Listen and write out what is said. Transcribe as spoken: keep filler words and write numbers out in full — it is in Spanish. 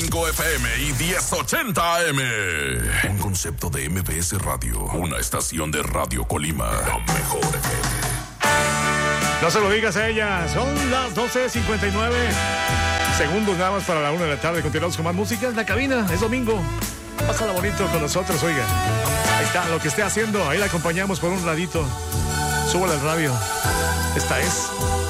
cinco F M y diez ochenta A M. Un concepto de M B S Radio. Una estación de Radio Colima. La mejor F M. No se lo digas a ella. Son las doce cincuenta y nueve segundos nada más para la una de la tarde. Continuamos con más música en la cabina. Es domingo. Pásala bonito con nosotros, oiga. Ahí está, lo que esté haciendo. Ahí la acompañamos por un radito. Súbala al radio. Esta es